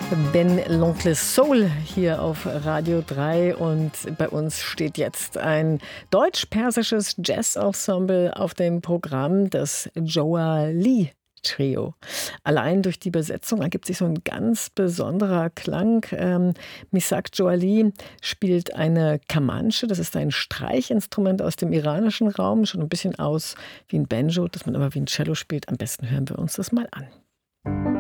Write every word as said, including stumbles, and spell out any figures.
Ben l'Oncle Soul hier auf Radio drei und bei uns steht jetzt ein deutsch-persisches Jazz-Ensemble auf dem Programm, das Joa Lee Trio. Allein durch die Besetzung ergibt sich so ein ganz besonderer Klang. Ähm, Misak Joa Lee spielt eine Kamanche, das ist ein Streichinstrument aus dem iranischen Raum, schon ein bisschen aus wie ein Banjo, das man aber wie ein Cello spielt. Am besten hören wir uns das mal an.